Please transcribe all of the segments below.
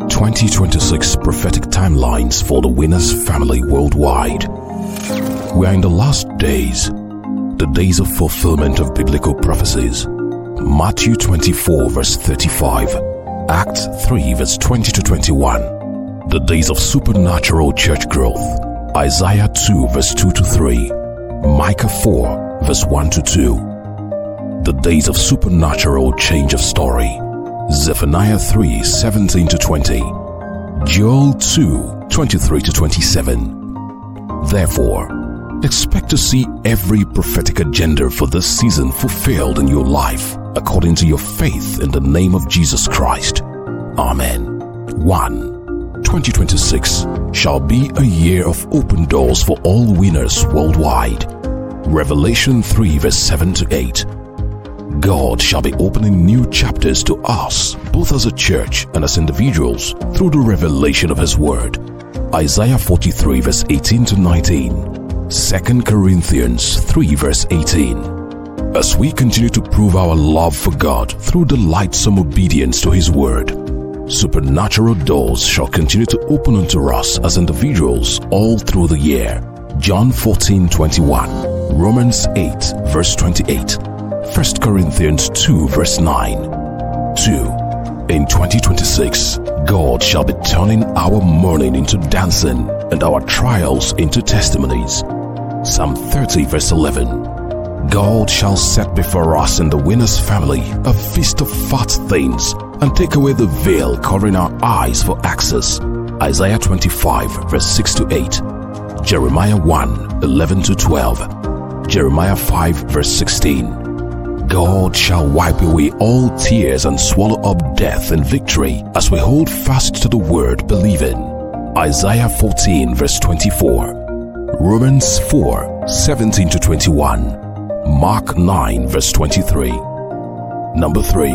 2026 prophetic timelines for the Winners family worldwide. We are in the last days, the days of fulfillment of biblical prophecies. Matthew 24 verse 35, Acts 3 verse 20 to 21. The days of supernatural church growth. Isaiah 2 verse 2 to 3, Micah 4 verse 1 to 2. The days of supernatural change of story. Zephaniah 3 17 to 20, Joel 2 23 to 27. Therefore, expect to see every prophetic agenda for this season fulfilled in your life according to your faith in the name of Jesus Christ. Amen. 1. 2026 shall be a year of open doors for all winners worldwide. Revelation 3 verse 7 to 8. God shall be opening new chapters to us, both as a church and as individuals, through the revelation of His Word. Isaiah 43 verse 18 to 19. 2 Corinthians 3 verse 18. As we continue to prove our love for God through delightsome obedience to His Word, supernatural doors shall continue to open unto us as individuals all through the year. John 14:21, Romans 8 verse 28, 1 Corinthians 2 verse 9. 2. In 2026, God shall be turning our mourning into dancing and our trials into testimonies. Psalm 30 verse 11. God shall set before us in the Winners family a feast of fat things and take away the veil covering our eyes for access. Isaiah 25 verse 6 to 8. Jeremiah 1 11 to 12. Jeremiah 5 verse 16. God shall wipe away all tears and swallow up death in victory as we hold fast to the word believing. Isaiah 14 verse 24. Romans 4 17 to 21. Mark 9 verse 23. Number 3.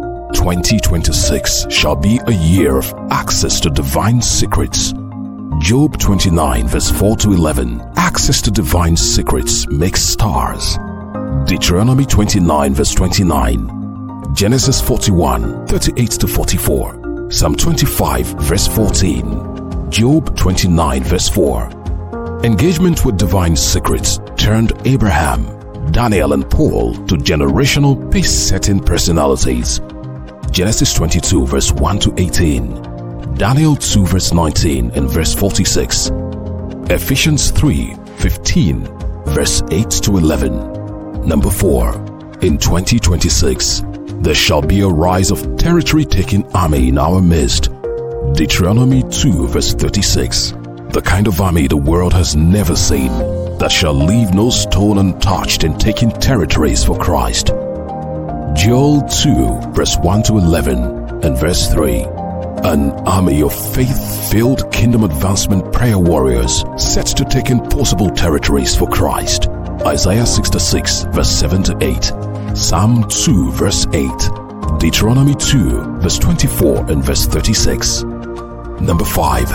2026 shall be a year of access to divine secrets. Job 29 verse 4 to 11. Access to divine secrets makes stars. Deuteronomy 29 verse 29. Genesis 41 38 to 44. Psalm 25 verse 14. Job 29 verse 4. Engagement with divine secrets turned Abraham, Daniel and Paul to generational pace-setting personalities. Genesis 22 verse 1 to 18. Daniel 2 verse 19 and verse 46. Ephesians 3 15 verse 8 to 11. Number 4. In 2026, there shall be a rise of territory-taking army in our midst. Deuteronomy 2 verse 36. The kind of army the world has never seen, that shall leave no stone untouched in taking territories for Christ. Joel 2 verse 1 to 11 and verse 3. An army of faith-filled kingdom advancement prayer warriors set to take impossible territories for Christ. Isaiah 66 verse 7 to 8. Psalm 2 verse 8. Deuteronomy 2 verse 24 and verse 36. Number 5.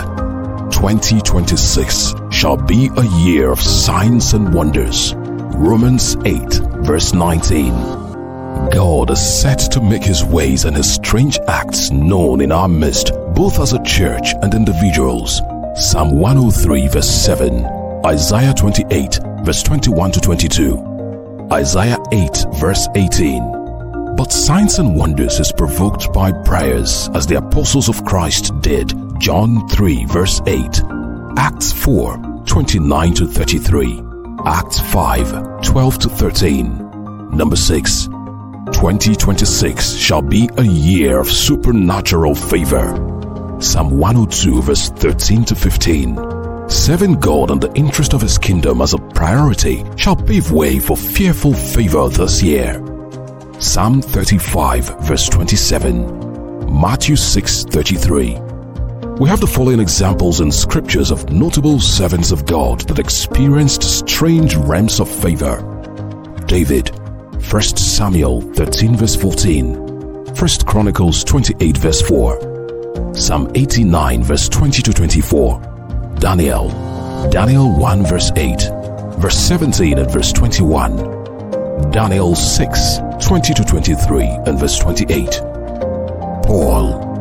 2026 shall be a year of signs and wonders. Romans 8 verse 19. God is set to make His ways and His strange acts known in our midst, both as a church and individuals. Psalm 103 verse 7. Isaiah 28 verse 21 to 22. Isaiah 8 verse 18. But signs and wonders is provoked by prayers, as the apostles of Christ did. John 3 verse 8. Acts 4 29 to 33. Acts 5 12 to 13. Number 6. 2026 shall be a year of supernatural favor. Psalm 102 verse 13 to 15. Serving God and the interest of His kingdom as a priority shall pave way for fearful favor this year. Psalm 35 verse 27. Matthew 6 33. We have the following examples in scriptures of notable servants of God that experienced strange realms of favor. David, 1 Samuel 13 verse 14, 1 Chronicles 28 verse 4, Psalm 89 verse 20 to 24, Daniel 1 verse 8, verse 17 and verse 21, Daniel 6 20 to 23 and verse 28, Paul,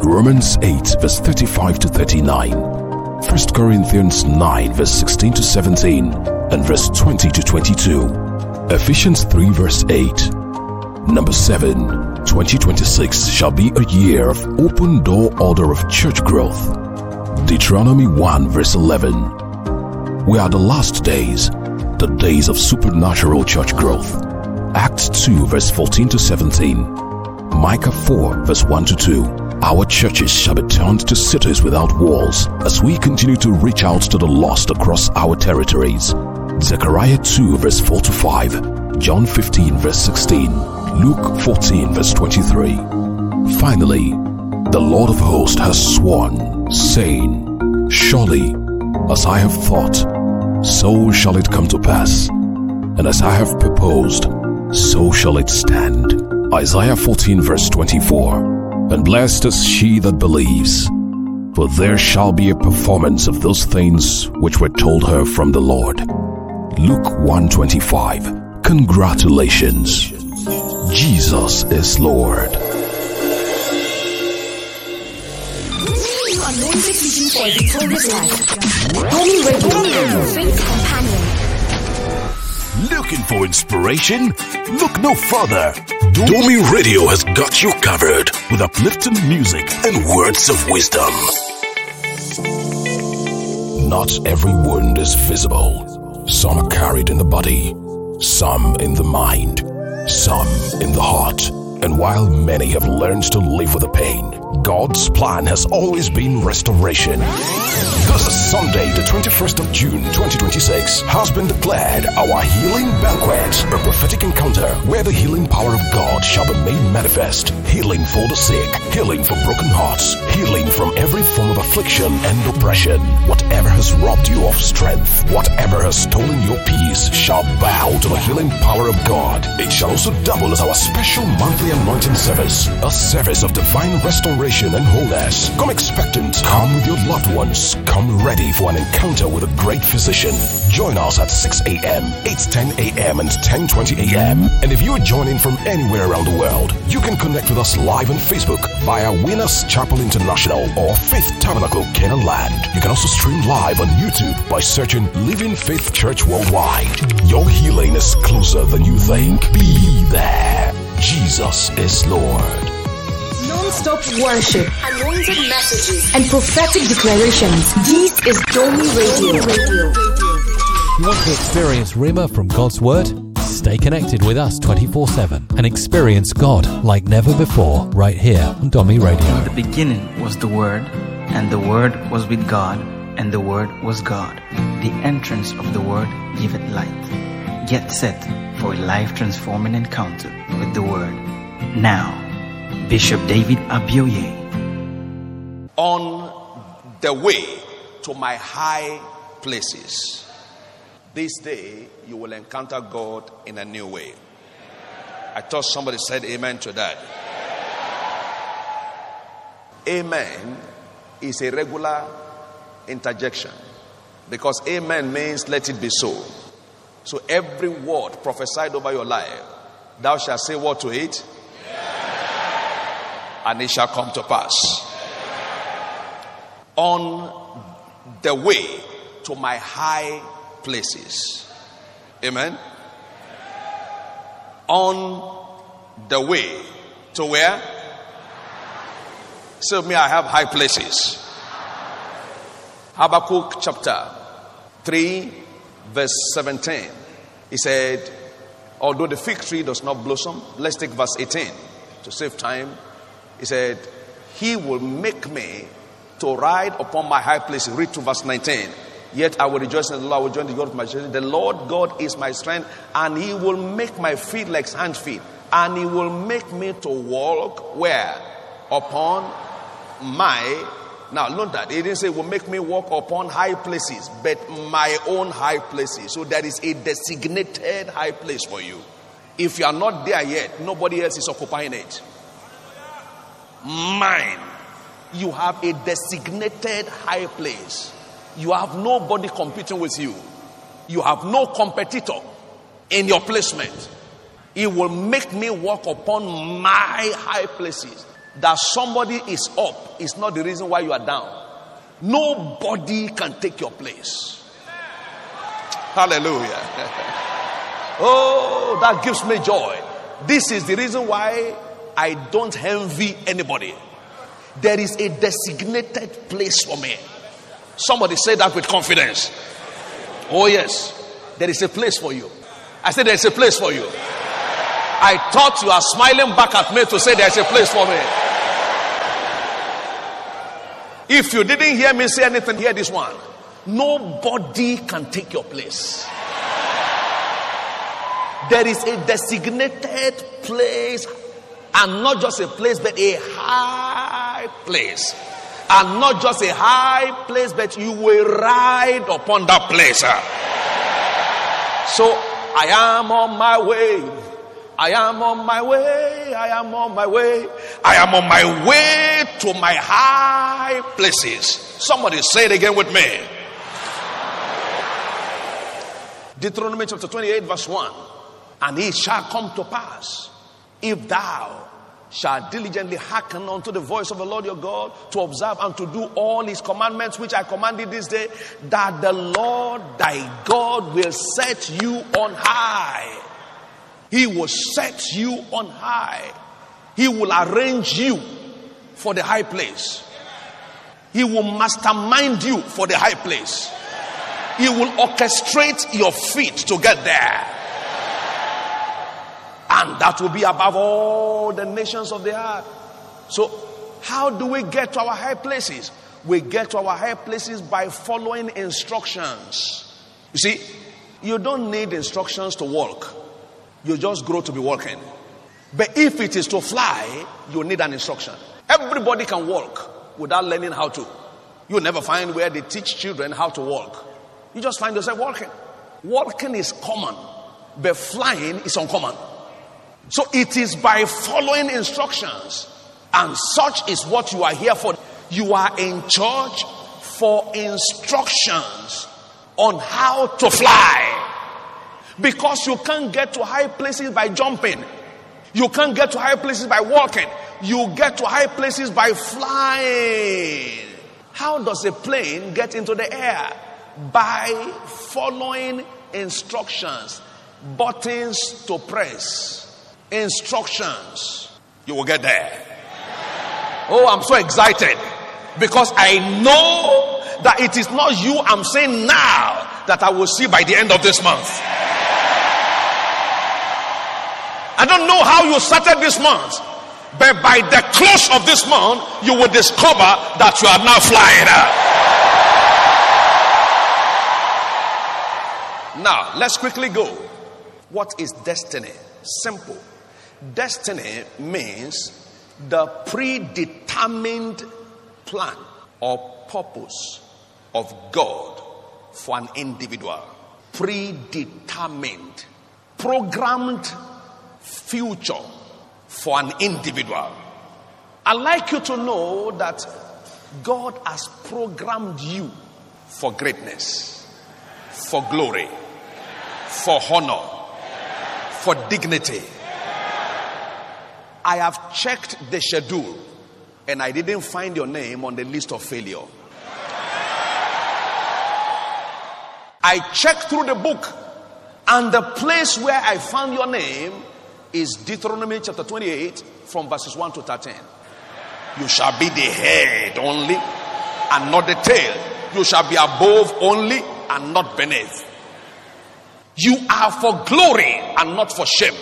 Romans 8 verse 35 to 39, 1 Corinthians 9 verse 16 to 17, and verse 20 to 22, Ephesians 3 verse 8. Number 7, 2026 shall be a year of open door order of church growth. Deuteronomy 1 verse 11. We are the last days, the days of supernatural church growth. Acts 2 verse 14 to 17. Micah 4 verse 1 to 2. Our churches shall be turned to cities without walls as we continue to reach out to the lost across our territories. Zechariah 2 verse 4 to 5. John 15 verse 16. Luke 14 verse 23. Finally, the Lord of hosts has sworn, saying, surely, as I have thought, so shall it come to pass, and as I have proposed, so shall it stand. Isaiah 14 verse 24. And blessed is she that believes, for there shall be a performance of those things which were told her from the Lord. Luke 1:25. Congratulations, Jesus is Lord. Anointed vision for a victorious life. Domi Radio, your faith companion. Looking for inspiration? Look no further. Domi Radio has got you covered with uplifting music and words of wisdom. Not every wound is visible. Some are carried in the body, some in the mind, some in the heart. And while many have learned to live with the pain, God's plan has always been restoration. This is Sunday, the 21st of June, 2026, has been declared our healing banquet, a prophetic encounter where the healing power of God shall be made manifest. Healing for the sick, healing for broken hearts, healing from every form of affliction and oppression. Whatever has robbed you of strength, whatever has stolen your peace, shall bow to the healing power of God. It shall also double as our special monthly anointing service, a service of divine restoration and wholeness. Come expectant, come with your loved ones, come ready for an encounter with a great physician. Join us at 6 a.m., 8:10 a.m. and 10:20 a.m. And if you are joining from anywhere around the world, you can connect with us live on Facebook via Winners Chapel International or Faith Tabernacle Canaan Land. You can also stream live on YouTube by searching Living Faith Church Worldwide. Your healing is closer than you think. Be there. Jesus is Lord. Non-stop worship, anointed messages, and prophetic declarations. This is Domi Radio. You want to experience Rhema from God's Word? Stay connected with us 24/7 and experience God like never before right here on Domi Radio. In the beginning was the Word, and the Word was with God, and the Word was God. The entrance of the Word giveth light. Get set for a life-transforming encounter with the Word. Now, Bishop David Abioye. On the way to my high places. This day, you will encounter God in a new way. I thought somebody said amen to that. Amen is a regular interjection, because amen means let it be so. So every word prophesied over your life, thou shalt say what to it? And it shall come to pass. On the way to my high places. Amen. On the way to where? So me, I have high places. Habakkuk chapter 3 verse 17. He said, although the fig tree does not blossom, let's take verse 18 to save time. He said, he will make me to ride upon my high places. Read to verse 19. Yet I will rejoice in the Lord, I will join the God of my strength. The Lord God is my strength, and he will make my feet like sand feet. And he will make me to walk where? Upon my... Now, note that. He didn't say will make me walk upon high places, but my own high places. So there is a designated high place for you. If you are not there yet, nobody else is occupying it. Mine. You have a designated high place. You have nobody competing with you. You have no competitor in your placement. It will make me walk upon my high places. that somebody is up is not the reason why you are down. Nobody can take your place. Hallelujah. Oh, that gives me joy. This is the reason why I don't envy anybody. There is a designated place for me. Somebody say that with confidence. Oh yes, there is a place for you. I said there is a place for you. I thought you are smiling back at me to say there is a place for me. If you didn't hear me say anything, hear this one. Nobody can take your place. There is a designated place, and not just a place, but a high place. And not just a high place, but you will ride upon that place. So I am on my way. I am on my way. I am on my way. I am on my way to my high places. Somebody say it again with me. Deuteronomy chapter 28 verse 1. And it shall come to pass, if thou shalt diligently hearken unto the voice of the Lord your God, to observe and to do all his commandments which I commanded this day, that the Lord thy God will set you on high. He will set you on high. He will arrange you for the high place. He will mastermind you for the high place. He will orchestrate your feet to get there. And that will be above all the nations of the earth. So, how do we get to our high places? We get to our high places by following instructions. You see, you don't need instructions to walk. You just grow to be walking. But if it is to fly, you need an instruction. Everybody can walk without learning how to. You'll never find where they teach children how to walk. You just find yourself walking. Walking is common, but flying is uncommon. So it is by following instructions, and such is what you are here for. You are in church for instructions on how to fly, because you can't get to high places by jumping. You can't get to high places by walking. You get to high places by flying. How does a plane get into the air? By following instructions, buttons to press. Instructions. You will get there. Oh, I'm so excited, because I know that it is not you I'm saying now that I will see by the end of this month. I don't know how you started this month, but by the close of this month, you will discover that you are now flying. Now, let's quickly go. What is destiny? Simple. Destiny means the predetermined plan or purpose of God for an individual. Predetermined, programmed future for an individual. I'd like you to know that God has programmed you for greatness, for glory, for honor, for dignity. I have checked the schedule and I didn't find your name on the list of failure. I checked through the book, and the place where I found your name is Deuteronomy chapter 28 from verses 1 to 13. You shall be the head only and not the tail. You shall be above only and not beneath. You are for glory and not for shame.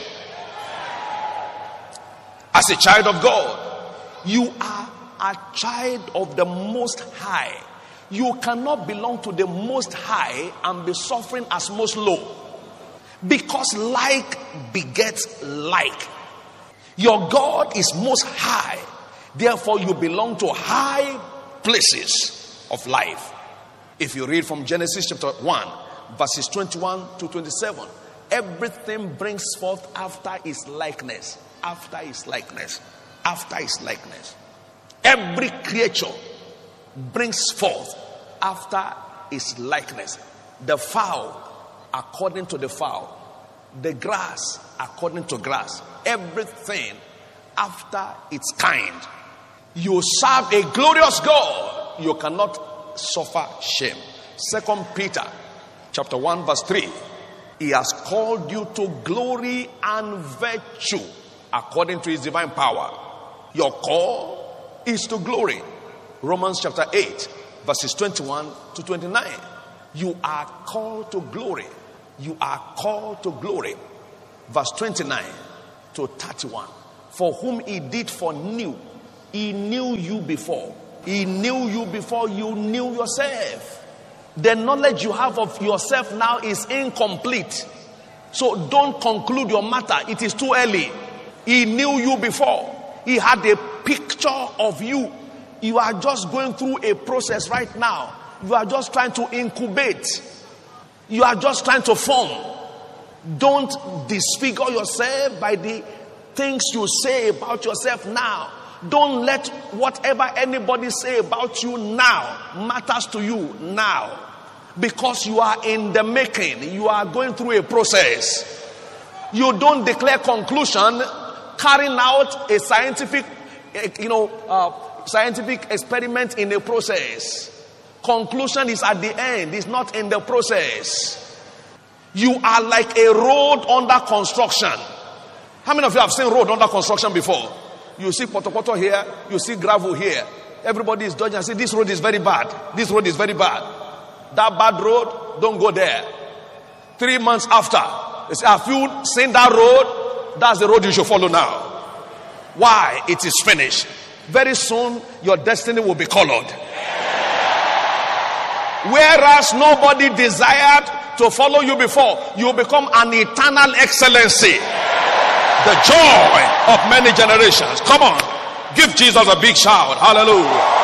As a child of God, you are a child of the Most High. You cannot belong to the Most High and be suffering as most low, because like begets like. Your God is most high, therefore you belong to high places of life. If you read from Genesis chapter 1 verses 21 to 27, everything brings forth after his likeness. After his likeness. After his likeness. Every creature brings forth after his likeness. The fowl according to the fowl. The grass according to grass. Everything after its kind. You serve a glorious God. You cannot suffer shame. 2 Peter chapter 1 verse 3. He has called you to glory and virtue according to his divine power. Your call is to glory. Romans chapter 8 verses 21 to 29. You are called to glory. You are called to glory. Verse 29 to 31. For whom he did foreknew, he knew you before. He knew you before you knew yourself. The knowledge you have of yourself now is incomplete. So don't conclude your matter. It is too early. He knew you before. He had a picture of you. You are just going through a process right now. You are just trying to incubate. You are just trying to form. Don't disfigure yourself by the things you say about yourself now. Don't let whatever anybody say about you now matters to you now. Because you are in the making. You are going through a process. You don't declare conclusion carrying out a scientific experiment in a process. Conclusion is at the end. It's not in the process. You are like a road under construction. How many of you have seen road under construction before? You see poto here, you see gravel here. Everybody is dodging and say, this road is very bad. This road is very bad. That bad road, don't go there. 3 months after, they say, have you seen that road? That's the road you should follow now. Why? It is finished. Very soon, your destiny will be colored. Whereas nobody desired to follow you before, you become an eternal excellency. The joy of many generations. Come on. Give Jesus a big shout. Hallelujah.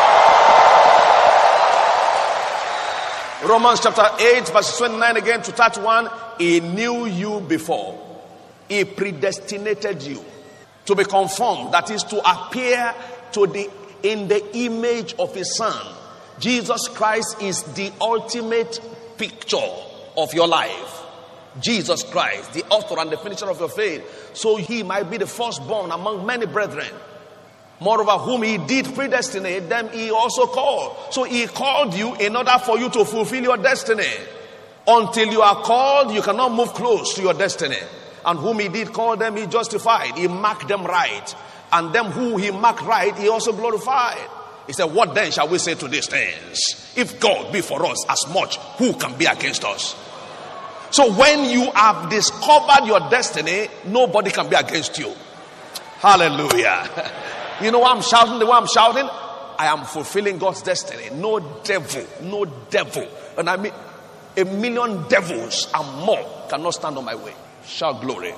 Romans chapter 8 verses 29 again to 31. He knew you before. He predestinated you to be conformed. That is to appear in the image of his son. Jesus Christ is the ultimate picture of your life. Jesus Christ, the author and the finisher of your faith, so he might be the firstborn among many brethren. Moreover, whom he did predestinate, them he also called. So he called you in order for you to fulfill your destiny. Until you are called, you cannot move close to your destiny. And whom he did call, them he justified. He marked them right. And them who he marked right, he also glorified. He said, what then shall we say to these things? If God be for us as much, who can be against us? So when you have discovered your destiny, nobody can be against you. Hallelujah. You know why I'm shouting the way I'm shouting? I am fulfilling God's destiny. No devil. And I mean, 1,000,000 devils and more cannot stand on my way. Shout glory.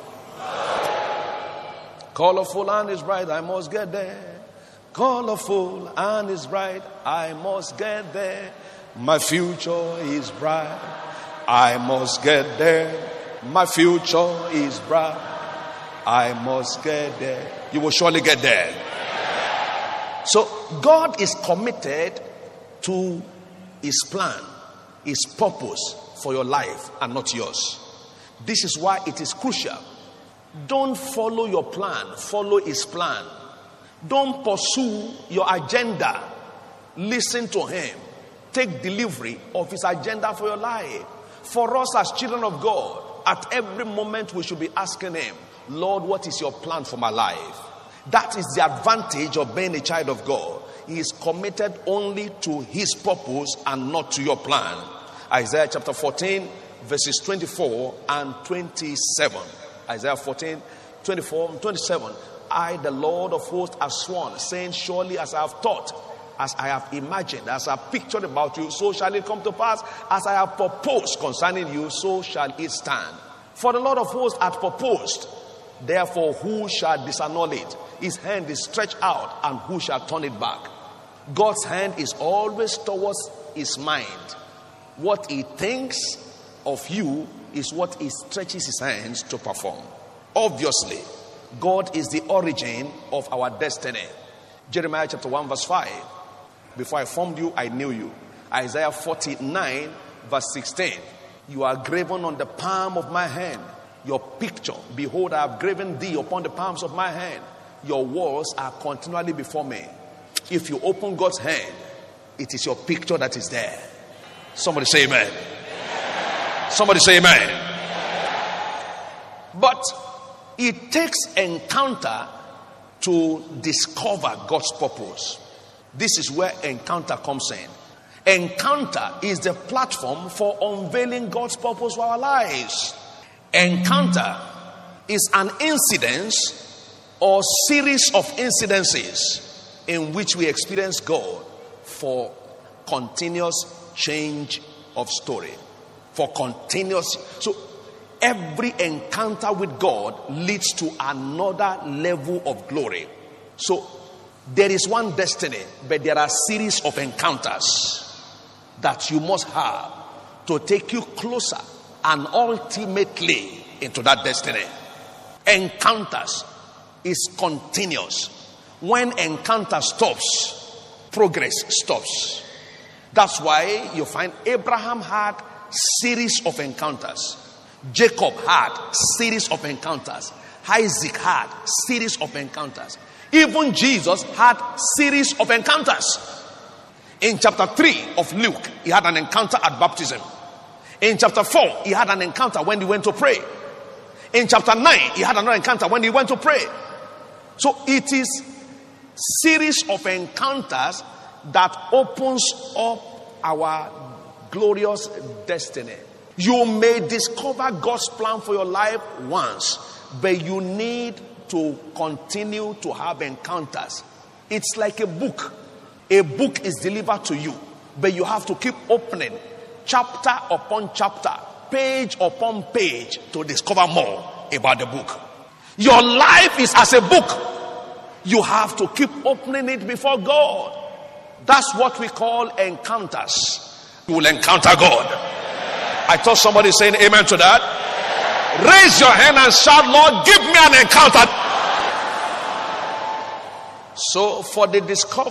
Colorful and is bright, I must get there. Colorful and is bright, I must get there. My future is bright, I must get there. My future is bright, I must get there. You will surely get there. So God is committed to his plan, his purpose for your life and not yours. This is why it is crucial. Don't follow your plan, follow his plan. Don't pursue your agenda. Listen to him. Take delivery of his agenda for your life. For us as children of God, at every moment we should be asking him, Lord, what is your plan for my life? That is the advantage of being a child of God. He is committed only to his purpose and not to your plan. Isaiah chapter 14 verses 24 and 27. Isaiah 14, 24 and 27. I, the Lord of hosts, have sworn, saying, surely as I have thought, as I have imagined, as I have pictured about you, so shall it come to pass. As I have proposed concerning you, so shall it stand. For the Lord of hosts hath proposed, therefore who shall disannul it? His hand is stretched out, and who shall turn it back? God's hand is always towards his mind. What he thinks of you is what he stretches his hands to perform. Obviously, God is the origin of our destiny. Jeremiah chapter 1 verse 5. Before I formed you, I knew you. Isaiah 49 verse 16. You are graven on the palm of my hand. Your picture, behold, I have graven thee upon the palms of my hand. Your walls are continually before me. If you open God's hand, it is your picture that is there. Somebody say amen. Somebody say amen. But it takes encounter to discover God's purpose. This is where encounter comes in. Encounter is the platform for unveiling God's purpose for our lives. Encounter is an incidence or series of incidences in which we experience God for continuous change of story. For continuous. So every encounter with God leads to another level of glory. So there is one destiny, but there are a series of encounters that you must have to take you closer and ultimately into that destiny. Encounters is continuous. When encounter stops, progress stops. That's why you find Abraham had series of encounters. Jacob had series of encounters. Isaac had series of encounters. Even Jesus had series of encounters. In chapter 3 of Luke, he had an encounter at baptism. In chapter 4, he had an encounter when he went to pray. In chapter 9, he had another encounter when he went to pray. So it is series of encounters that opens up our glorious destiny. You may discover God's plan for your life once, but you need to continue to have encounters. It's like a book. A book is delivered to you, but you have to keep opening chapter upon chapter, page upon page to discover more about the book. Your life is as a book. You have to keep opening it before God. That's what we call encounters. You will encounter God. I thought somebody saying amen to that. Raise your hand and shout, Lord, give me an encounter. So for the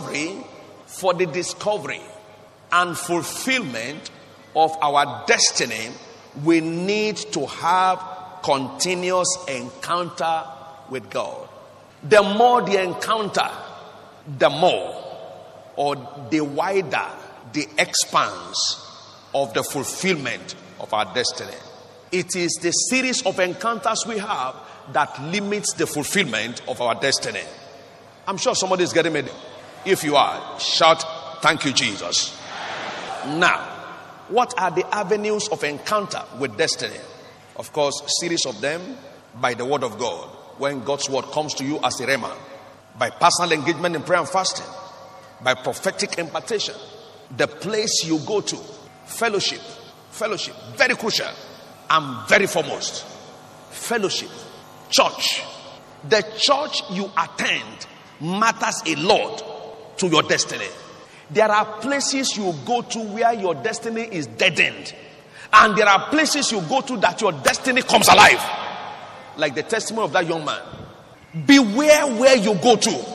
discovery and fulfillment of our destiny, we need to have continuous encounter with God. The more the encounter, the more or the wider the expanse of the fulfillment of our destiny. It is the series of encounters we have that limits the fulfillment of our destiny. I'm sure somebody is getting me. If you are, shout, thank you, Jesus. Now, what are the avenues of encounter with destiny? Of course, series of them by the word of God. When God's word comes to you as a rhema, by personal engagement in prayer and fasting, by prophetic impartation, the place you go to, fellowship, very crucial and very foremost. Fellowship, church. The church you attend matters a lot to your destiny. There are places you go to where your destiny is deadened, and there are places you go to that your destiny comes alive. Like the testimony of that young man. Beware where you go to.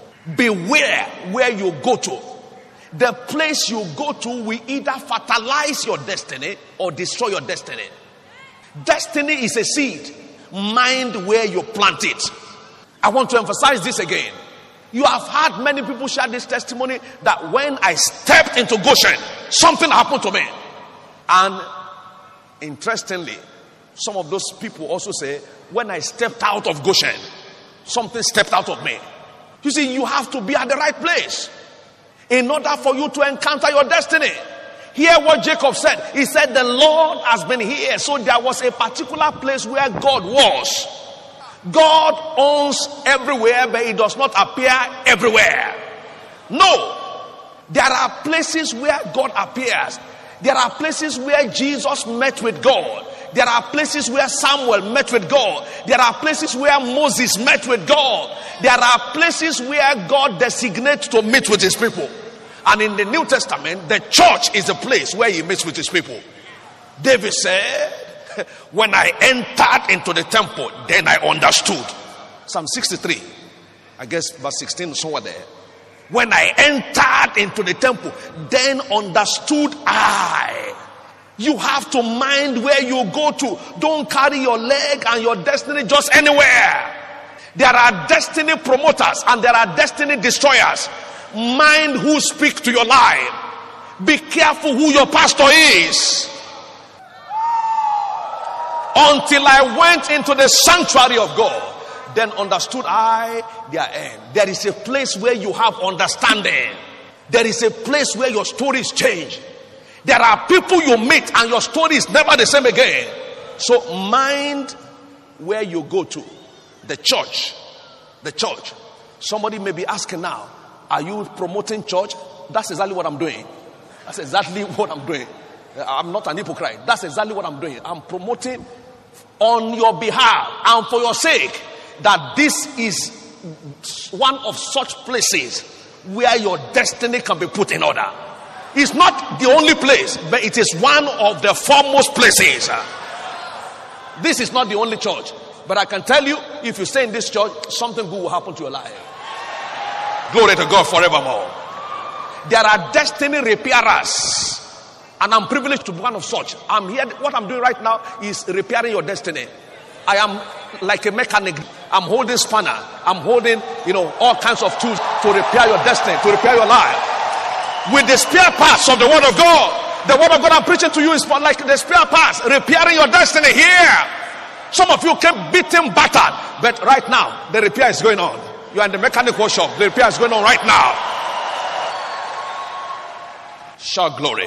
Beware where you go to. The place you go to will either fertilize your destiny or destroy your destiny. Destiny is a seed. Mind where you plant it. I want to emphasize this again. You have had many people share this testimony that when I stepped into Goshen, something happened to me. And interestingly, some of those people also say, when I stepped out of Goshen, something stepped out of me. You see, you have to be at the right place in order for you to encounter your destiny. Hear what Jacob said. He said, the Lord has been here. So there was a particular place where God was. God owns everywhere, but he does not appear everywhere. No. There are places where God appears. There are places where Jesus met with God. There are places where Samuel met with God. There are places where Moses met with God. There are places where God designates to meet with his people. And in the New Testament, the church is the place where he meets with his people. David said, when I entered into the temple, then I understood. Psalm 63, I guess verse 16, somewhere there. When I entered into the temple, then understood I. You have to mind where you go to. Don't carry your leg and your destiny just anywhere. There are destiny promoters and there are destiny destroyers. Mind who speaks to your life. Be careful who your pastor is. Until I went into the sanctuary of God, then understood I their end. There is a place where you have understanding. There is a place where your stories change. There are people you meet and your story is never the same again. So mind where you go to. The church. The church. Somebody may be asking now, are you promoting church? That's exactly what I'm doing. That's exactly what I'm doing. I'm not an hypocrite. That's exactly what I'm doing. I'm promoting on your behalf and for your sake that this is one of such places where your destiny can be put in order. It's not the only place, but it is one of the foremost places. This is not the only church, but I can tell you, if you stay in this church, something good will happen to your life. Glory to God forevermore. There are destiny repairers, and I'm privileged to be one of such. I'm here. What I'm doing right now is repairing your destiny. I am like a mechanic. I'm holding spanner. I'm holding, all kinds of tools to repair your destiny, to repair your life. With the spare parts of the Word of God. The Word of God I'm preaching to you is like the spare parts, repairing your destiny here. Some of you came beaten, battered, but right now the repair is going on. You are in the mechanic workshop. The repair is going on right now. Shout glory.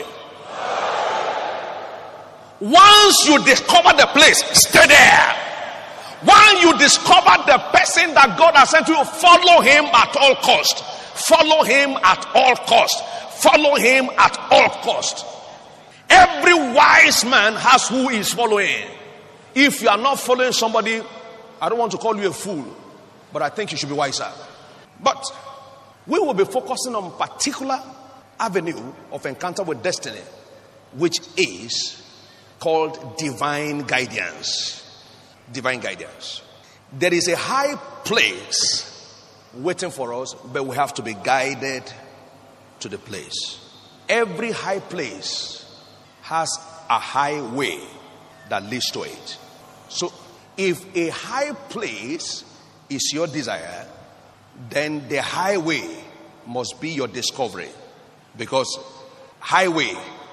Once you discover the place, stay there. When you discover the person that God has sent you, follow him at all cost. Follow him at all cost. Follow him at all cost. Every wise man has who he is following. If you are not following somebody, I don't want to call you a fool, but I think you should be wiser. But we will be focusing on a particular avenue of encounter with destiny, which is called divine guidance. Divine guidance. There is a high place waiting for us, but we have to be guided to the place. Every high place has a highway that leads to it. So if a high place is your desire, then the highway must be your discovery, because highway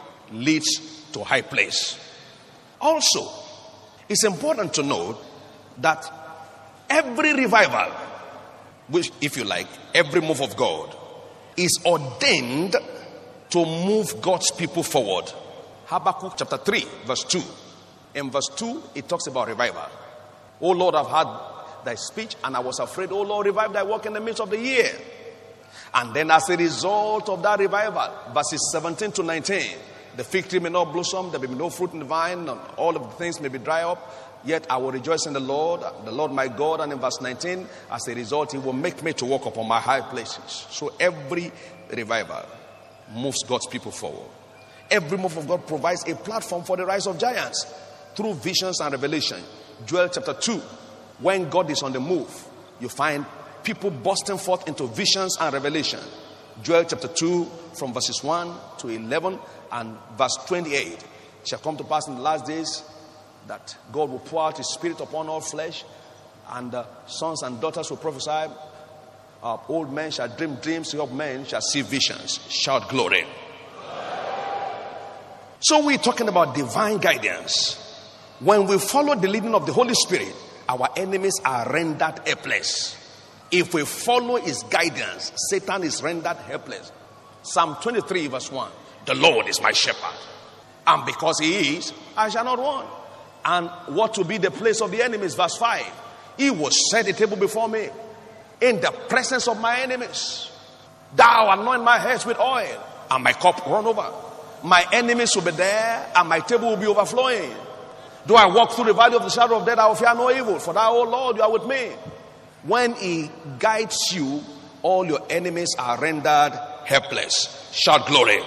leads to high place. Also, it's important to note that every revival, which, if you like, every move of God, is ordained to move God's people forward. Habakkuk chapter 3, verse 2. In verse 2, it talks about revival. Oh Lord, I've heard thy speech, and I was afraid. Oh Lord, revive thy work in the midst of the year. And then as a result of that revival, verses 17 to 19, the fig tree may not blossom, there may be no fruit in the vine, and all of the things may be dry up. Yet I will rejoice in the Lord my God. And in verse 19, as a result, he will make me to walk upon my high places. So every revival moves God's people forward. Every move of God provides a platform for the rise of giants through visions and revelation. Joel chapter 2, when God is on the move, you find people bursting forth into visions and revelation. Joel chapter 2, from verses 1 to 11 and verse 28. It shall come to pass in the last days that God will pour out his spirit upon all flesh, and sons and daughters will prophesy. Old men shall dream dreams, young men shall see visions. Shout glory. So we're talking about divine guidance. When we follow the leading of the Holy Spirit, our enemies are rendered helpless. If we follow his guidance, Satan is rendered helpless. Psalm 23 verse 1. The Lord is my shepherd, and because he is, I shall not want. And what will be the place of the enemies? Verse 5. He will set a table before me in the presence of my enemies. Thou anoint my head with oil, and my cup run over. My enemies will be there, and my table will be overflowing. Though I walk through the valley of the shadow of death, I will fear no evil, for thou, O Lord, you are with me. When he guides you, all your enemies are rendered helpless. Shout glory.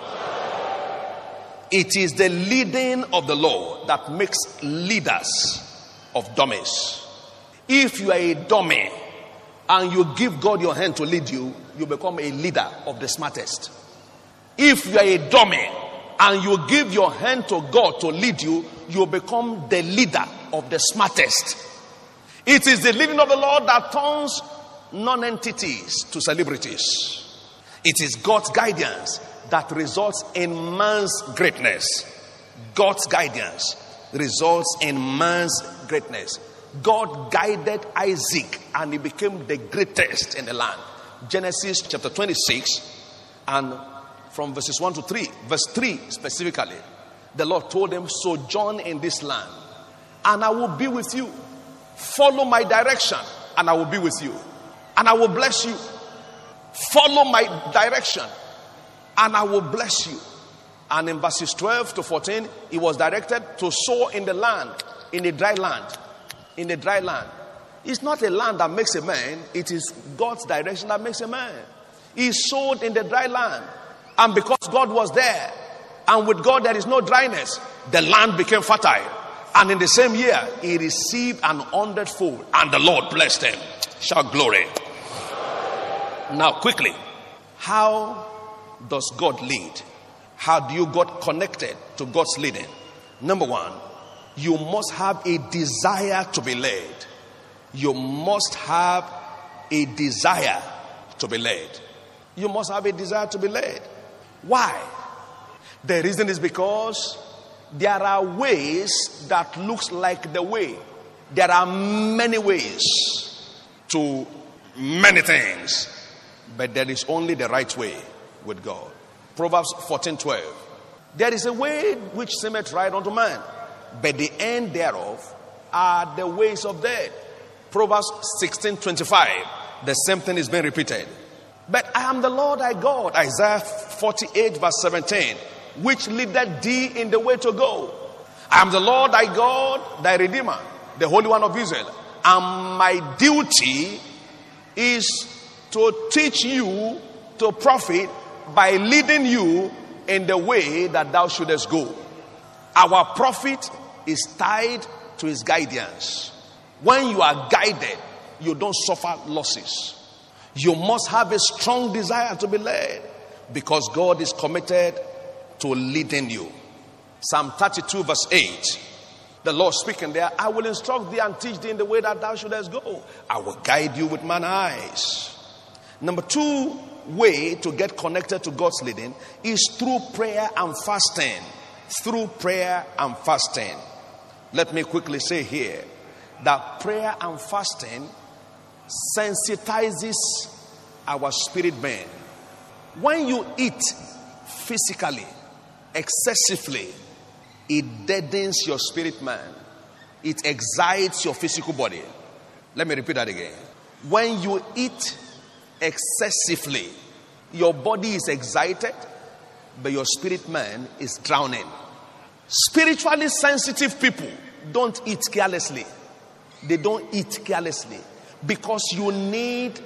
It is the leading of the Lord that makes leaders of dummies. If you are a dummy and you give God your hand to lead you, you become a leader of the smartest. If you are a dummy and you give your hand to God to lead you, you become the leader of the smartest. It is the leading of the Lord that turns non-entities to celebrities. It is God's guidance that results in man's greatness. God's guidance results in man's greatness. God guided Isaac and he became the greatest in the land. Genesis chapter 26 and from verses 1 to 3. Verse 3 specifically. The Lord told him, sojourn in this land and I will be with you. Follow my direction and I will be with you. And I will bless you. Follow my direction and I will bless you. And in verses 12 to 14, he was directed to sow in the land, in the dry land. In the dry land. It's not a land that makes a man. It is God's direction that makes a man. He sowed in the dry land. And because God was there, and with God there is no dryness, the land became fertile. And in the same year, he received an 100-fold. And the Lord blessed him. Shout glory. Now quickly, how does God lead? How do you get connected to God's leading? Number one, you must have a desire to be led. You must have a desire to be led. You must have a desire to be led. Why? The reason is because there are ways that looks like the way. There are many ways to many things, but there is only the right way with God. Proverbs 14:12. There is a way which seemeth right unto man, but the end thereof are the ways of death. Proverbs 16:25. The same thing is being repeated. But I am the Lord thy God. Isaiah 48 verse 17. Which leadeth thee in the way to go. I am the Lord thy God, thy Redeemer, the Holy One of Israel. And my duty is to teach you to profit by leading you in the way that thou shouldest go. Our profit is tied to his guidance. When you are guided, you don't suffer losses. You must have a strong desire to be led because God is committed to leading you. Psalm 32 verse 8. The Lord speaking there, I will instruct thee and teach thee in the way that thou shouldest go. I will guide you with mine eyes. Number two way to get connected to God's leading is through prayer and fasting. Through prayer and fasting. Let me quickly say here that prayer and fasting sensitizes our spirit man. When you eat physically, excessively, it deadens your spirit man. It excites your physical body. Let me repeat that again. When you eat excessively, your body is excited, but your spirit man is drowning. Spiritually sensitive people don't eat carelessly. They don't eat carelessly because you need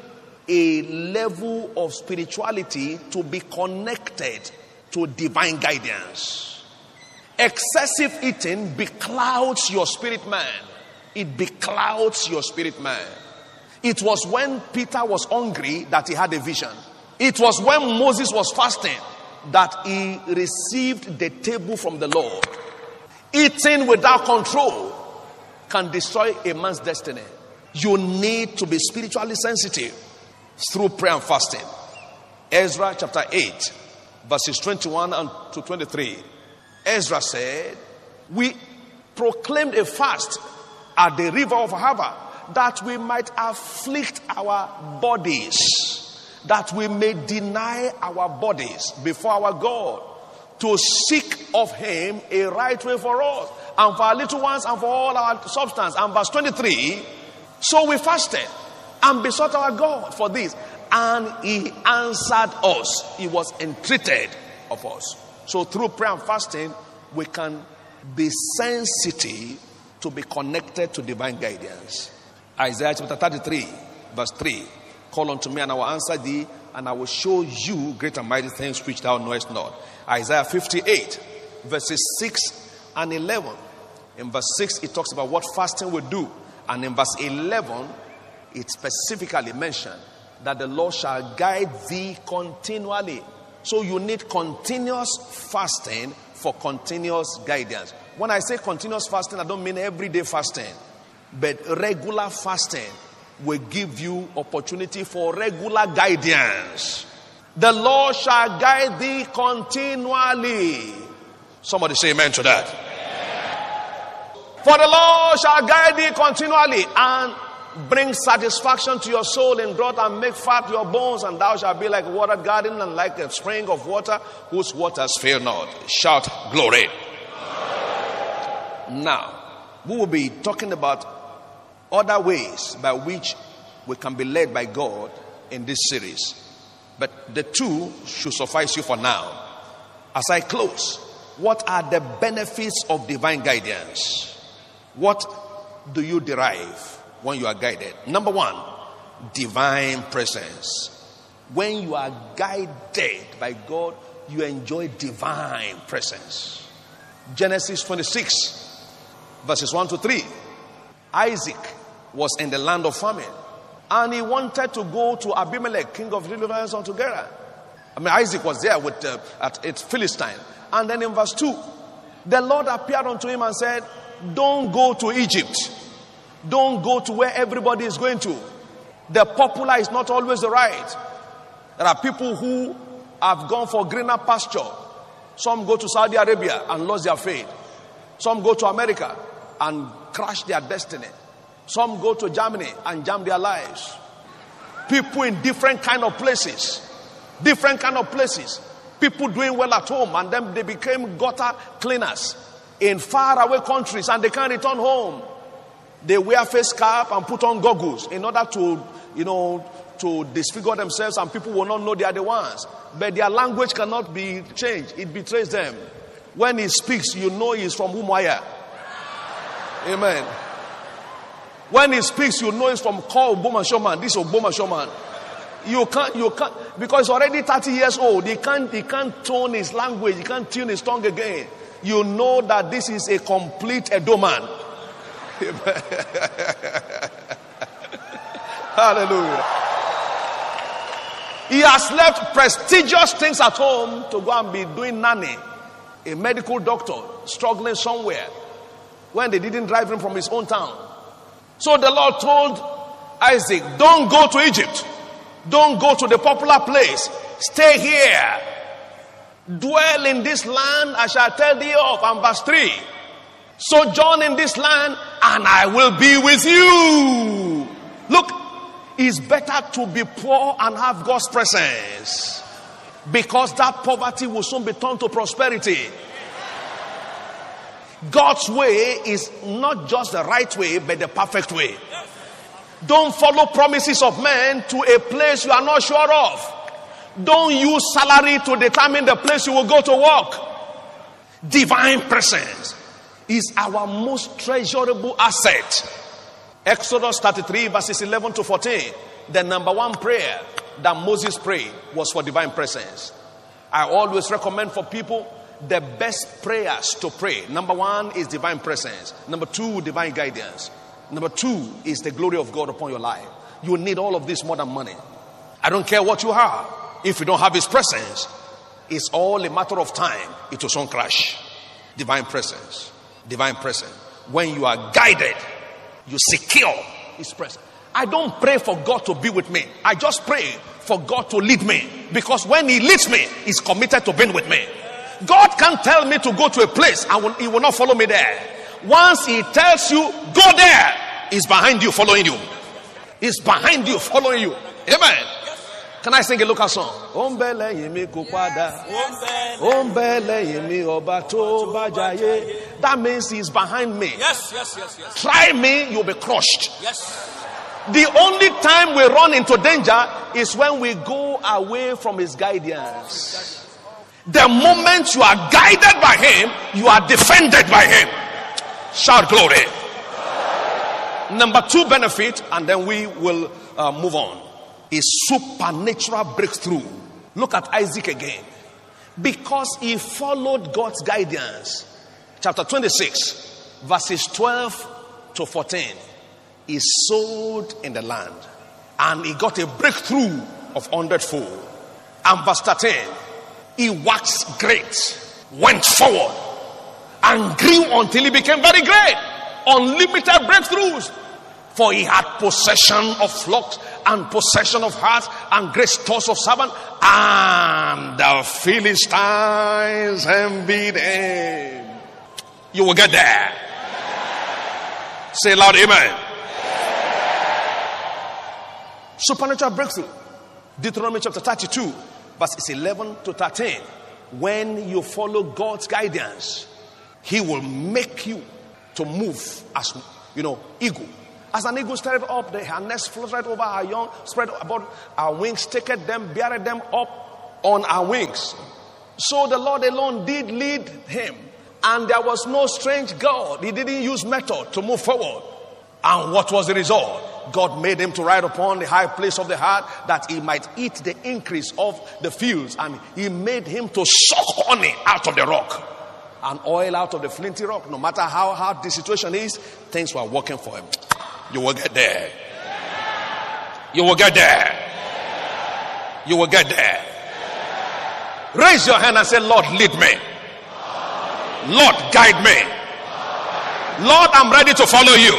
a level of spirituality to be connected to divine guidance. Excessive eating beclouds your spirit man. It beclouds your spirit man. It was when Peter was hungry that he had a vision. It was when Moses was fasting that he received the table from the Lord. Eating without control can destroy a man's destiny. You need to be spiritually sensitive through prayer and fasting. Ezra chapter 8 verses 21 and to 23. Ezra said, we proclaimed a fast at the river of Ahava that we might afflict our bodies, that we may deny our bodies before our God, to seek of him a right way for us and for our little ones and for all our substance. And verse 23, so we fasted and besought our God for this, and he answered us. He was entreated of us. So through prayer and fasting, we can be sensitive to be connected to divine guidance. Isaiah chapter 33 verse 3. Call unto me and I will answer thee, and I will show you great and mighty things which thou knowest not. Isaiah 58 verses 6 and 11. In verse 6 it talks about what fasting will do, and in verse 11 it specifically mentioned that the Lord shall guide thee continually. So you need continuous fasting for continuous guidance. When I say continuous fasting, I don't mean everyday fasting, but regular fasting will give you opportunity for regular guidance. The Lord shall guide thee continually. Somebody say amen to that. For the Lord shall guide thee continually and bring satisfaction to your soul in drought and make fat your bones, and thou shalt be like a watered garden and like a spring of water whose waters fail not. Shout glory. Now, we will be talking about other ways by which we can be led by God in this series. But the two should suffice you for now. As I close, what are the benefits of divine guidance? What do you derive when you are guided? Number one, divine presence. When you are guided by God, you enjoy divine presence. Genesis 26, verses 1 to 3. Isaac was in the land of famine, and he wanted to go to Abimelech, king of deliverance, unto Gerar. Isaac was there with at Philistine. And then in verse 2, the Lord appeared unto him and said, don't go to Egypt. Don't go to where everybody is going to. The popular is not always the right. There are people who have gone for greener pasture. Some go to Saudi Arabia and lost their faith. Some go to America and crash their destiny. Some go to Germany and jam their lives. People in different kind of places. Different kind of places. People doing well at home, and then they became gutter cleaners in faraway countries, and they can't return home. They wear face cap and put on goggles in order to, to disfigure themselves, and people will not know they are the ones. But their language cannot be changed. It betrays them. When he speaks, you know he's from Umuahia. Amen. When he speaks, you know he's from Call Oboma Showman. This is Oboma Showman. You can't, because he's already 30 years old. He can't tone his language. He can't tune his tongue again. You know that this is a complete Edoman. Hallelujah. He has left prestigious things at home to go and be doing nanny. A medical doctor struggling somewhere when they didn't drive him from his own town. So the Lord told Isaac, don't go to Egypt. Don't go to the popular place. Stay here. Dwell in this land, I shall tell thee of. And verse 3. Sojourn in this land, and I will be with you. Look, it's better to be poor and have God's presence, because that poverty will soon be turned to prosperity. God's way is not just the right way, but the perfect way. Don't follow promises of men to a place you are not sure of. Don't use salary to determine the place you will go to work. Divine presence is our most treasurable asset. Exodus 33 verses 11 to 14. The number one prayer that Moses prayed was for divine presence. I always recommend for people the best prayers to pray. Number one is divine presence. Number two, divine guidance. Number two is the glory of God upon your life. You need all of this more than money. I don't care what you have. If you don't have his presence, it's all a matter of time. It will soon crash. Divine presence. Divine presence. When you are guided, you secure his presence. I don't pray for God to be with me. I just pray for God to lead me. Because when he leads me, he's committed to being with me. God can't tell me to go to a place and he will not follow me there. Once he tells you, go there, he's behind you, following you. He's behind you, following you. Amen. Can I sing a local song? That means he's behind me. Yes. Try me, you'll be crushed. Yes. The only time we run into danger is when we go away from his guidance. The moment you are guided by him, you are defended by him. Shout glory. Number two benefit, and then we will move on, is supernatural breakthrough. Look at Isaac again. Because he followed God's guidance. Chapter 26, verses 12 to 14. He sowed in the land, and he got a breakthrough of 100-fold. And verse 13, he waxed great, went forward, and grew until he became very great. Unlimited breakthroughs. For he had possession of flocks and possession of hearts and great stores of servants. And the Philistines envied him. You will get there. Say loud, amen. Supernatural breakthrough. Deuteronomy chapter 32, verses 11 to 13. When you follow God's guidance, He will make you to move as, eagle. As an eagle spread up the harness, floated over our young, spread about our wings, taketh them, beareth them up on our wings. So the Lord alone did lead him, and there was no strange God. He didn't use method to move forward. And what was the result? God made him to ride upon the high place of the heart, that he might eat the increase of the fields. And he made him to suck honey out of the rock and oil out of the flinty rock. No matter how hard the situation is, things were working for him. You will get there. You will get there. You will get there. Raise your hand and say, Lord, lead me. Lord, guide me. Lord, I'm ready to follow you.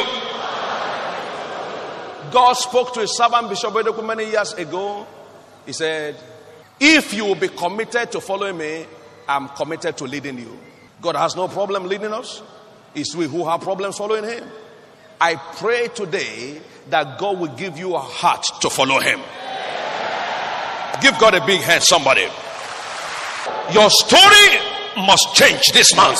God spoke to his servant Bishop Oyedepo many years ago. He said, if you will be committed to following me, I'm committed to leading you. God has no problem leading us. It's we who have problems following him. I pray today that God will give you a heart to follow him. Give God a big hand, somebody. Your story must change this month.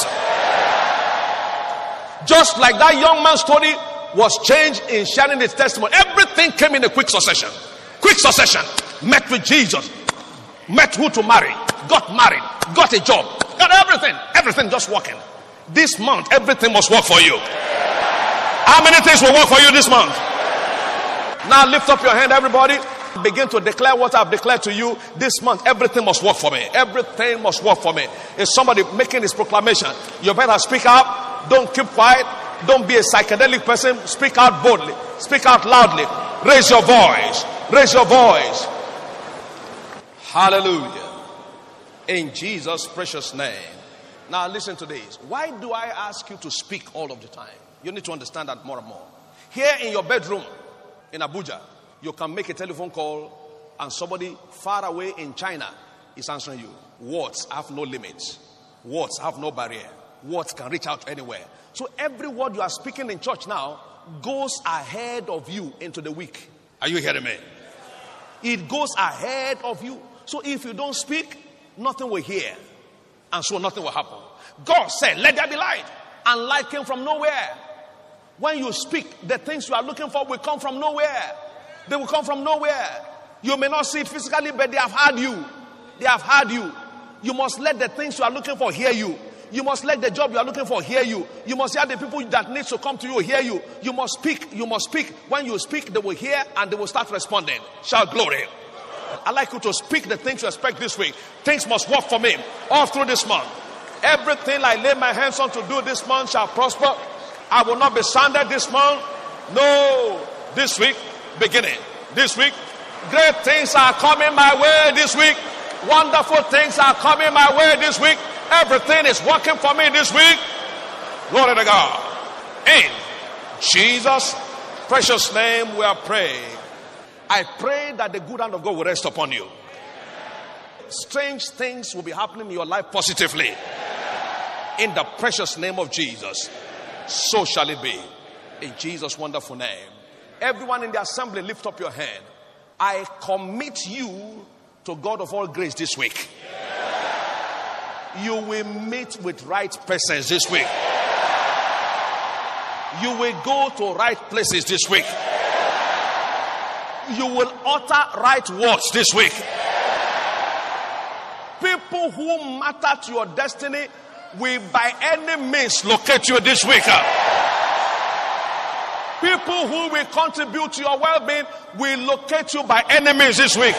Just like that young man's story was changed in sharing his testimony. Everything came in a quick succession. Quick succession. Met with Jesus. Met who to marry. Got married. Got a job. Got everything. Everything just working. This month, everything must work for you. How many things will work for you this month? Now lift up your hand, everybody. Begin to declare what I've declared to you. This month, everything must work for me. Everything must work for me. Is somebody making this proclamation? You better speak up. Don't keep quiet. Don't be a psychedelic person. Speak out boldly. Speak out loudly. Raise your voice. Raise your voice. Hallelujah. In Jesus' precious name. Now listen to this. Why do I ask you to speak all of the time? You need to understand that more and more. Here in your bedroom in Abuja, you can make a telephone call and somebody far away in China is answering you. Words have no limits. Words have no barrier. Words can reach out anywhere. So every word you are speaking in church now goes ahead of you into the week. Are you hearing me? It goes ahead of you. So if you don't speak, nothing will hear. And so nothing will happen. God said, let there be light. And light came from nowhere. When you speak, the things you are looking for will come from nowhere. They will come from nowhere. You may not see it physically, but they have heard you. They have heard you. You must let the things you are looking for hear you. You must let the job you are looking for hear you. You must hear the people that need to come to you hear you. You must speak. You must speak. When you speak, they will hear and they will start responding. Shout glory. I'd like you to speak the things you expect this week. Things must work for me all through this month. Everything I lay my hands on to do this month shall prosper. I will not be stranded this month. No. This week, beginning. This week, great things are coming my way this week. Wonderful things are coming my way this week. Everything is working for me this week. Glory to God. In Jesus' precious name we are praying. I pray that the good hand of God will rest upon you. Strange things will be happening in your life positively. In the precious name of Jesus. So shall it be. In Jesus' wonderful name. Everyone in the assembly, lift up your hand. I commit you to God of all grace this week. You will meet with right persons this week. You will go to right places this week. You will utter right words this week. People who matter to your destiny will by any means locate you this week. People who will contribute to your well-being will locate you by any means this week.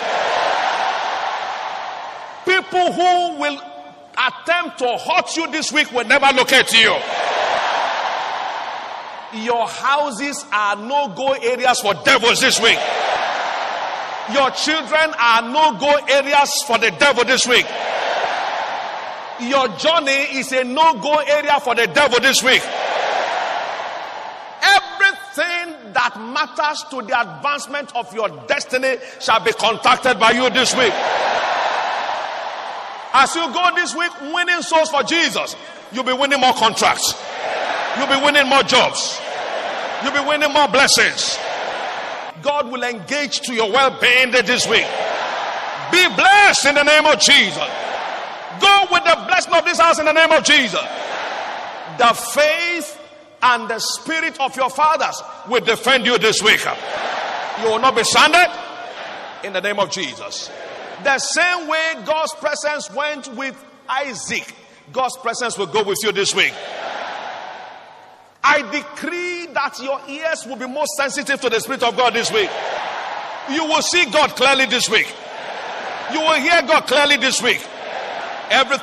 People who will attempt to hurt you this week will never locate you. Your houses are no-go areas for devils this week. Your children are no-go areas for the devil this week. Your journey is a no-go area for the devil this week. Everything that that matters to the advancement of your destiny shall be contacted by you this week. As you go this week winning souls for Jesus, you'll be winning more contracts. You'll be winning more jobs. You'll be winning more blessings. God will engage to your well-being this week. Be blessed in the name of Jesus. Go with the blessing of this house in the name of Jesus. The faith and the spirit of your fathers will defend you this week. You will not be stranded in the name of Jesus. The same way God's presence went with Isaac, God's presence will go with you this week. I decree that your ears will be more sensitive to the Spirit of God this week. You will see God clearly this week. You will hear God clearly this week. Everything